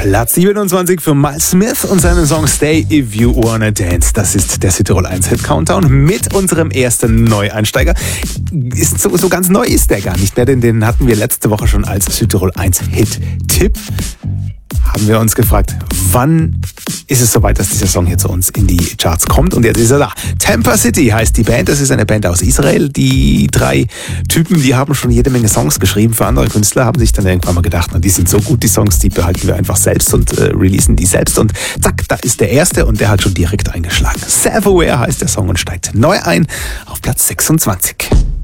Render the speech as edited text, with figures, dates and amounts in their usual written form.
Platz 27 für Miles Smith und seinen Song Stay If You Wanna Dance. Das ist der Südtirol 1 Hit Countdown mit unserem ersten Neueinsteiger. So ganz neu ist der gar nicht mehr, denn den hatten wir letzte Woche schon als Südtirol 1 Hit Tipp. Haben wir uns gefragt, wann ist es soweit, dass dieser Song hier zu uns in die Charts kommt? Und jetzt ist er da. Tampa City heißt die Band. Das ist eine Band aus Israel. Die drei Typen, die haben schon jede Menge Songs geschrieben für andere Künstler, haben sich dann irgendwann mal gedacht, na, die sind so gut, die Songs, die behalten wir einfach selbst und releasen die selbst. Und zack, da ist der erste und der hat schon direkt eingeschlagen. Self-Aware heißt der Song und steigt neu ein auf Platz 26.